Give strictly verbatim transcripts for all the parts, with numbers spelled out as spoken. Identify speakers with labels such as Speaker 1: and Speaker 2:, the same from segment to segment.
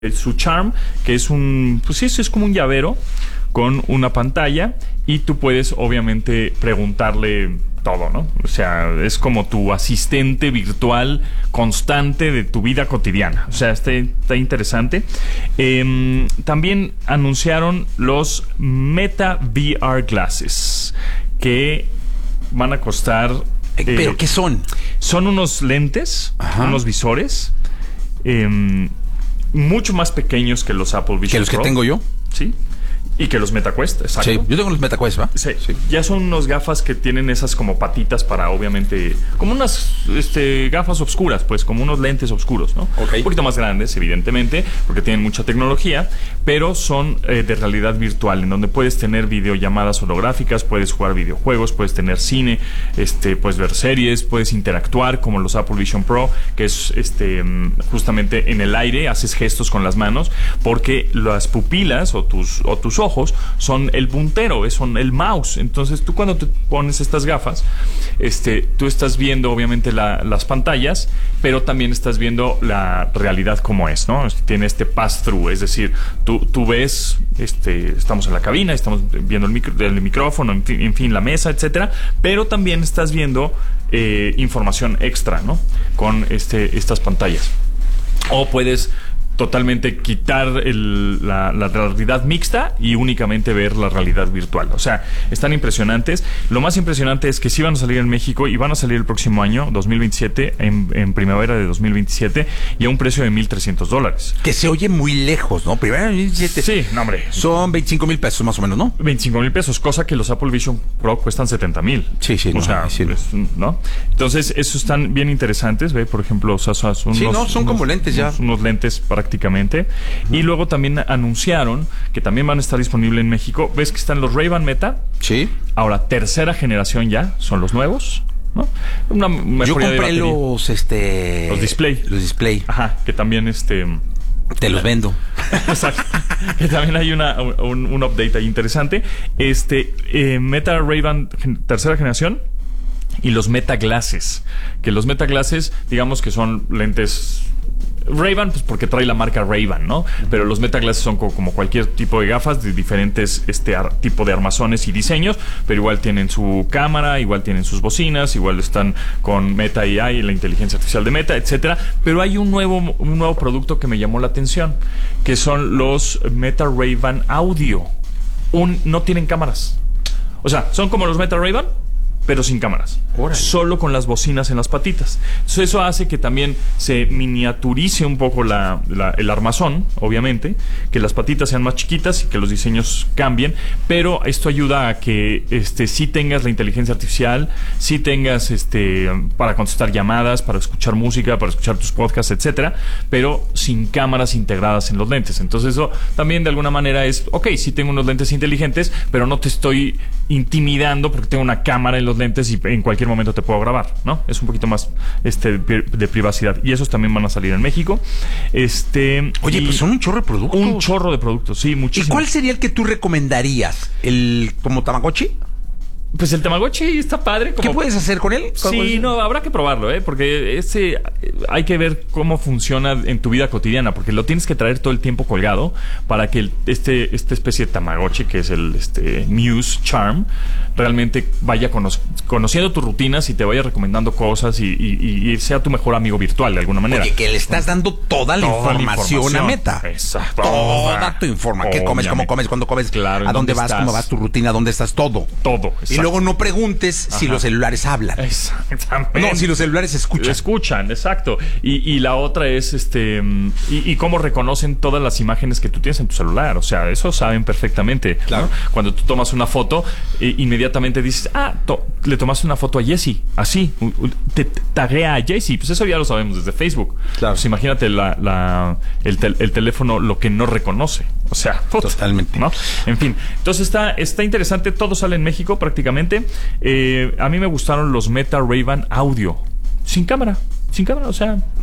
Speaker 1: su Charm, que es un, pues eso es como un llavero con una pantalla y tú puedes obviamente preguntarle todo, ¿no? O sea, es como tu asistente virtual constante de tu vida cotidiana. O sea, está, está interesante. Eh, también anunciaron los Meta V R Glasses, que van a costar...
Speaker 2: Eh, ¿Pero qué son?
Speaker 1: Son unos lentes,
Speaker 2: Ajá.
Speaker 1: unos visores, eh, mucho más pequeños que los Apple Vision
Speaker 2: ¿Que los
Speaker 1: Pro.
Speaker 2: que tengo yo?
Speaker 1: Sí. Y que los MetaQuest, exacto.
Speaker 2: Sí, yo tengo los MetaQuest, ¿va?
Speaker 1: Sí. sí. Ya son unos gafas que tienen esas como patitas para, obviamente, como unas este, gafas oscuras, pues, como unos lentes oscuros, ¿no?
Speaker 2: Ok.
Speaker 1: Un poquito más grandes, evidentemente, porque tienen mucha tecnología, pero son eh, de realidad virtual, en donde puedes tener videollamadas holográficas, puedes jugar videojuegos, puedes tener cine, este, puedes ver series, puedes interactuar, como los Apple Vision Pro, que es este, justamente en el aire, haces gestos con las manos, porque las pupilas o tus, o tus ojos son el puntero, son el mouse. Entonces tú cuando te pones estas gafas, este, tú estás viendo obviamente la, las pantallas, pero también estás viendo la realidad como es, ¿no? Tiene este pass-through, es decir, tú, tú ves, este, estamos en la cabina, estamos viendo el, micro, el micrófono, en fin, en fin, la mesa, etcétera, pero también estás viendo eh, información extra, ¿no? Con este, estas pantallas. O puedes totalmente quitar el, la, la realidad mixta y únicamente ver la realidad virtual. O sea, están impresionantes. Lo más impresionante es que sí van a salir en México y van a salir el próximo año, dos mil veintisiete, en, en primavera de dos mil veintisiete, y a un precio de mil trescientos dólares.
Speaker 2: Que se oye muy lejos, ¿no? Primavera de dos mil veintisiete.
Speaker 1: Sí, no, hombre.
Speaker 2: Son veinticinco mil pesos más o menos, ¿no?
Speaker 1: veinticinco mil pesos, cosa que los Apple Vision Pro cuestan setenta mil.
Speaker 2: Sí, sí.
Speaker 1: O
Speaker 2: no,
Speaker 1: sea,
Speaker 2: sí,
Speaker 1: es, ¿no? Entonces, esos están bien interesantes. Ve, por ejemplo, o sea, son unos,
Speaker 2: sí, no, son
Speaker 1: unos,
Speaker 2: como lentes ya.
Speaker 1: Unos, unos lentes prácticamente. Uh-huh. Y luego también anunciaron que también van a estar disponibles en México. ¿Ves que están los Ray-Ban Meta?
Speaker 2: Sí.
Speaker 1: Ahora, tercera generación ya, son los nuevos, ¿no? Una
Speaker 2: Yo compré los, este...
Speaker 1: Los display.
Speaker 2: Los display.
Speaker 1: Ajá, que también, este...
Speaker 2: Te los vendo.
Speaker 1: Exacto. Que también hay una, un, un update ahí interesante. Este, eh, Meta Ray-Ban tercera generación y los Meta Glasses. Que los Meta Glasses, digamos que son lentes... Ray-Ban, pues porque trae la marca Ray-Ban, ¿no? Pero los Meta Glasses son como, como cualquier tipo de gafas de diferentes este ar, tipo de armazones y diseños, pero igual tienen su cámara, igual tienen sus bocinas, igual están con Meta A I, la inteligencia artificial de Meta, etcétera. Pero hay un nuevo, un nuevo producto que me llamó la atención, que son los Meta Ray-Ban Audio. Un, no tienen cámaras. O sea, son como los Meta Ray-Ban, pero sin cámaras. Órale. Solo con las bocinas en las patitas. Entonces eso hace que también se miniaturice un poco la, la, el armazón, obviamente, que las patitas sean más chiquitas y que los diseños cambien, pero esto ayuda a que este, sí tengas la inteligencia artificial, sí tengas este, para contestar llamadas, para escuchar música, para escuchar tus podcasts, etcétera, pero sin cámaras integradas en los lentes. Entonces eso también de alguna manera es, ok, sí tengo unos lentes inteligentes, pero no te estoy intimidando porque tengo una cámara en los lentes y en cualquier momento te puedo grabar, ¿no? Es un poquito más este de privacidad. Y esos también van a salir en México. Este,
Speaker 2: Oye, pues son un chorro de productos.
Speaker 1: Un chorro de productos, sí, muchísimo.
Speaker 2: ¿Y cuál sería el que tú recomendarías? ¿El como Tamagotchi?
Speaker 1: Pues el Tamagotchi está padre. Como...
Speaker 2: ¿Qué puedes hacer con él?
Speaker 1: Sí, no, habrá que probarlo, ¿eh? Porque ese hay que ver cómo funciona en tu vida cotidiana, porque lo tienes que traer todo el tiempo colgado para que el, este esta especie de Tamagotchi, que es el este Muse Charm, realmente vaya cono conociendo tus rutinas y te vaya recomendando cosas y, y, y sea tu mejor amigo virtual de alguna manera.
Speaker 2: Oye, que le estás dando toda la,
Speaker 1: toda
Speaker 2: información, la información a Meta.
Speaker 1: Exacto.
Speaker 2: Toda tu información. ¿Qué comes? ¿Cómo comes? ¿Cuándo comes?
Speaker 1: Claro,
Speaker 2: ¿A dónde vas?
Speaker 1: estás?
Speaker 2: ¿Cómo vas? ¿Tu rutina? ¿Dónde estás? Todo.
Speaker 1: Todo. Exacto.
Speaker 2: Y luego no preguntes Ajá. si los celulares hablan.
Speaker 1: Exactamente.
Speaker 2: No, si los celulares escuchan.
Speaker 1: Escuchan, exacto. Y, y la otra es este y, y cómo reconocen todas las imágenes que tú tienes en tu celular. O sea, eso saben perfectamente.
Speaker 2: Claro.
Speaker 1: ¿No? Cuando tú tomas una foto, eh, inmediatamente dices, ah, to le tomaste una foto a Jessie. Así. Te taguea a Jessie. Pues eso ya lo sabemos desde Facebook.
Speaker 2: Claro.
Speaker 1: Pues imagínate la, la, el, tel el teléfono lo que no reconoce. O sea,
Speaker 2: totalmente.
Speaker 1: ¿No? En fin. Entonces está, está interesante. Todo sale en México prácticamente. Eh, a mí me gustaron los Meta Ray-Ban Audio. Sin cámara. Sin cámara, o sea,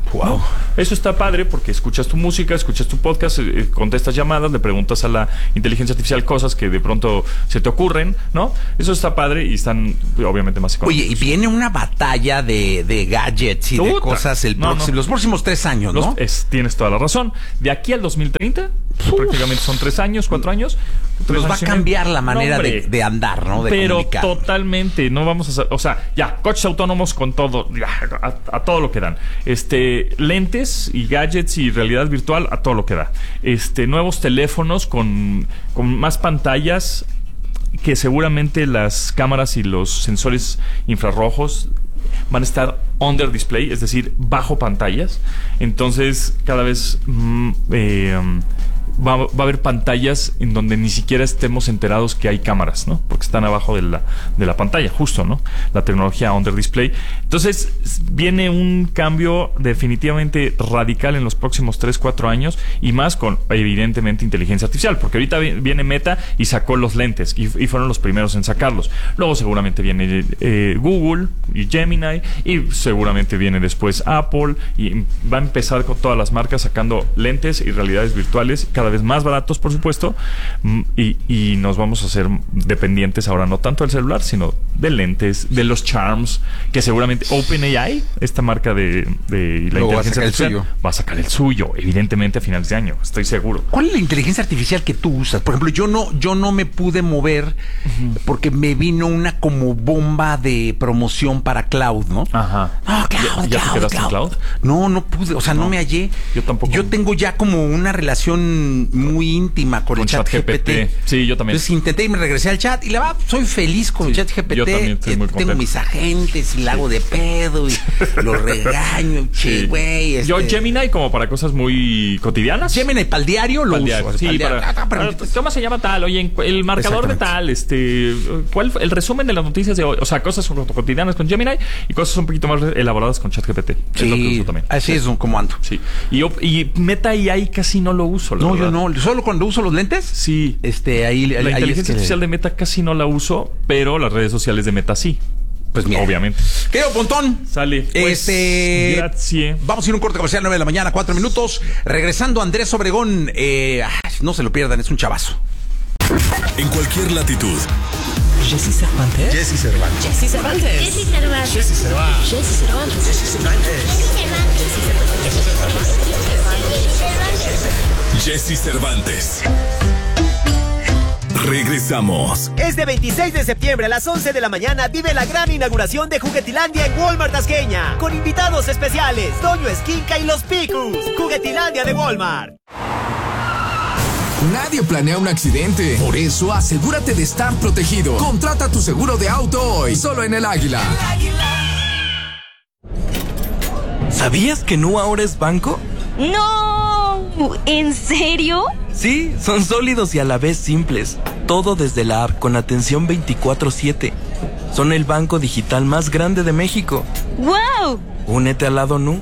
Speaker 2: Wow.
Speaker 1: ¿no? Eso está padre porque escuchas tu música, escuchas tu podcast, eh, contestas llamadas, le preguntas a la inteligencia artificial cosas que de pronto se te ocurren, ¿no? Eso está padre y están obviamente más económicos.
Speaker 2: Oye, y viene una batalla de, de gadgets y
Speaker 1: Puta.
Speaker 2: de cosas el
Speaker 1: No,
Speaker 2: próximo,
Speaker 1: no.
Speaker 2: los próximos tres años,
Speaker 1: Los-
Speaker 2: ¿no?
Speaker 1: es- tienes toda la razón. De aquí al dos mil treinta, prácticamente son tres años, cuatro años. tres
Speaker 2: Nos va a
Speaker 1: años y medio.
Speaker 2: cambiar la manera
Speaker 1: No,
Speaker 2: de,
Speaker 1: hombre.
Speaker 2: de andar, ¿no? De
Speaker 1: Pero
Speaker 2: comunicar.
Speaker 1: totalmente, no vamos a hacer, o sea, ya, coches autónomos con todo, ya, a, a todo lo que dan. Este, lentes y gadgets y realidad virtual a todo lo que da. Este, nuevos teléfonos con, con más pantallas que seguramente las cámaras y los sensores infrarrojos van a estar under display, es decir, bajo pantallas. Entonces, cada vez mm, eh, um, Va, va a haber pantallas en donde ni siquiera estemos enterados que hay cámaras, ¿no? Porque están abajo de la, de la pantalla, justo, ¿no? La tecnología under display. Entonces, viene un cambio definitivamente radical en los próximos tres, cuatro años y más con, evidentemente, inteligencia artificial. Porque ahorita viene Meta y sacó los lentes y, y fueron los primeros en sacarlos. Luego seguramente viene eh, Google y Gemini y seguramente viene después Apple y va a empezar con todas las marcas sacando lentes y realidades virtuales cada vez más baratos, por supuesto, y, y nos vamos a hacer dependientes ahora no tanto del celular, sino de lentes, de los charms, que seguramente OpenAI, esta marca de, de la
Speaker 2: Luego va a
Speaker 1: inteligencia
Speaker 2: sacar el
Speaker 1: artificial,
Speaker 2: suyo.
Speaker 1: va a sacar el suyo, evidentemente a finales de año, estoy seguro.
Speaker 2: ¿Cuál es la inteligencia artificial que tú usas? Por ejemplo, yo no, yo no me pude mover porque me vino una como bomba de promoción para cloud, ¿no?
Speaker 1: Ajá.
Speaker 2: No, cloud,
Speaker 1: ¿Ya, ya te
Speaker 2: cloud,
Speaker 1: quedaste en cloud?
Speaker 2: No, no pude, o sea, no,
Speaker 1: No,
Speaker 2: me hallé.
Speaker 1: yo tampoco.
Speaker 2: Yo tengo ya como una relación muy íntima con,
Speaker 1: Con
Speaker 2: el chat G P T.
Speaker 1: ChatGPT. Sí, yo también.
Speaker 2: Entonces intenté y me regresé al chat y la va, soy feliz con
Speaker 1: Sí,
Speaker 2: el chat G P T.
Speaker 1: yo también estoy muy
Speaker 2: Tengo
Speaker 1: contento.
Speaker 2: mis agentes y la hago de pedo y los regaño, che,
Speaker 1: Sí.
Speaker 2: güey. Este...
Speaker 1: Yo Gemini como para cosas muy cotidianas.
Speaker 2: Gemini para el diario lo
Speaker 1: Pa'l
Speaker 2: uso.
Speaker 1: diario,
Speaker 2: así,
Speaker 1: sí,
Speaker 2: pa'l diario.
Speaker 1: para,
Speaker 2: Ah, pero-
Speaker 1: para- ¿cómo se llama tal? Oye, el marcador de
Speaker 2: Exactamente.
Speaker 1: tal, este, ¿cuál fue el resumen de las noticias de hoy? O sea, cosas cotidianas con Gemini y cosas un poquito más elaboradas con ChatGPT. Es lo que
Speaker 2: Sí,
Speaker 1: uso también.
Speaker 2: así es como ando.
Speaker 1: Sí. Y, yo- y Meta A I casi no lo uso, la
Speaker 2: No, yo
Speaker 1: verdad.
Speaker 2: no. Solo cuando uso los lentes.
Speaker 1: Sí.
Speaker 2: Este, ahí,
Speaker 1: La
Speaker 2: ahí es
Speaker 1: inteligencia
Speaker 2: que-
Speaker 1: artificial de Meta casi no la uso, pero las redes sociales de Meta sí.
Speaker 2: Pues mira.
Speaker 1: Obviamente.
Speaker 2: Querido Pontón.
Speaker 1: Sale. Pues,
Speaker 2: este.
Speaker 1: grazie.
Speaker 2: Vamos a ir a un corte comercial, nueve de la mañana, cuatro minutos. Regresando Andrés Obregón. Eh, ay, no se lo pierdan, es un chavazo.
Speaker 3: En cualquier latitud.
Speaker 4: Jessy Cervantes.
Speaker 3: Jessy Cervantes.
Speaker 4: Jessy Cervantes.
Speaker 5: Jessy Cervantes.
Speaker 4: Jessy Cervantes.
Speaker 5: Jessy Cervantes.
Speaker 3: Jessy Cervantes. Regresamos.
Speaker 6: Este veintiséis de septiembre a las once de la mañana vive la gran inauguración de Juguetilandia en Walmart Tasqueña. Con invitados especiales, Toño Esquinca y los Picus. Juguetilandia de Walmart.
Speaker 7: Nadie planea un accidente. Por eso, asegúrate de estar protegido. Contrata tu seguro de auto hoy, solo en El Águila.
Speaker 4: ¿Sabías que Nu ahora es banco?
Speaker 5: No, ¿en serio?
Speaker 4: Sí, son sólidos y a la vez simples. Todo desde la app con atención veinticuatro siete. Son el banco digital más grande de México.
Speaker 5: ¡Wow!
Speaker 4: Únete al lado Nu.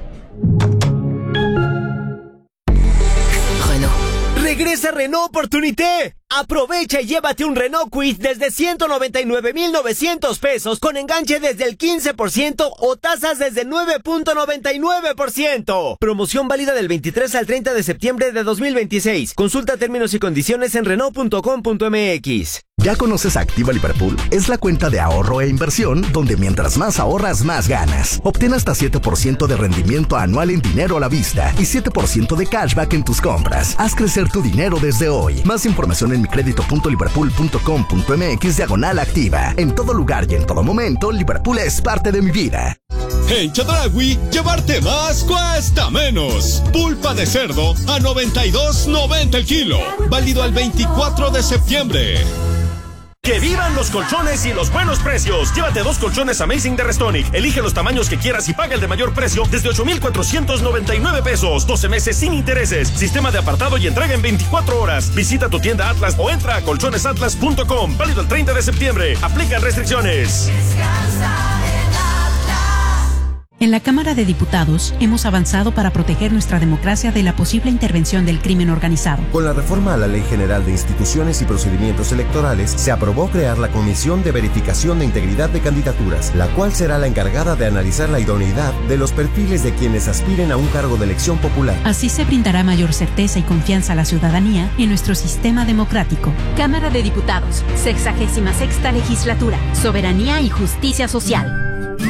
Speaker 6: Renault. Regresa Renault Opportunité. Aprovecha y llévate un Renault Kwid desde ciento noventa y nueve mil novecientos pesos con enganche desde el quince por ciento o tasas desde nueve punto noventa y nueve por ciento. Promoción válida del veintitrés al treinta de septiembre de dos mil veintiséis. Consulta términos y condiciones en Renault punto com punto m x.
Speaker 8: ¿Ya conoces Activa Liverpool? Es la cuenta de ahorro e inversión donde mientras más ahorras, más ganas. Obtén hasta siete por ciento de rendimiento anual en dinero a la vista y siete por ciento de cashback en tus compras. Haz crecer tu dinero desde hoy. Más información en micredito punto liverpool punto com punto m x diagonal activa. En todo lugar y en todo momento, Liverpool es parte de mi vida.
Speaker 9: En Chedraui, llevarte más cuesta menos. Pulpa de cerdo a noventa y dos noventa el kilo. Válido al veinticuatro de septiembre.
Speaker 10: ¡Que vivan los colchones y los buenos precios! Llévate dos colchones Amazing de Restonic. Elige los tamaños que quieras y paga el de mayor precio desde ocho mil cuatrocientos noventa y nueve pesos. doce meses sin intereses. Sistema de apartado y entrega en veinticuatro horas. Visita tu tienda Atlas o entra a colchones atlas punto com. Válido el treinta de septiembre. Aplican restricciones.
Speaker 11: En la Cámara de Diputados hemos avanzado para proteger nuestra democracia de la posible intervención del crimen organizado.
Speaker 12: Con la reforma a la Ley General de Instituciones y Procedimientos Electorales, se aprobó crear la Comisión de Verificación de Integridad de Candidaturas, la cual será la encargada de analizar la idoneidad de los perfiles de quienes aspiren a un cargo de elección popular.
Speaker 11: Así se brindará mayor certeza y confianza a la ciudadanía en nuestro sistema democrático.
Speaker 13: Cámara de Diputados, sexagésima sexta legislatura, soberanía y justicia social.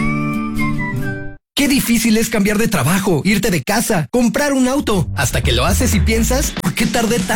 Speaker 14: Qué difícil es cambiar de trabajo, irte de casa, comprar un auto, hasta que lo haces y piensas, ¿por qué tardé tanto?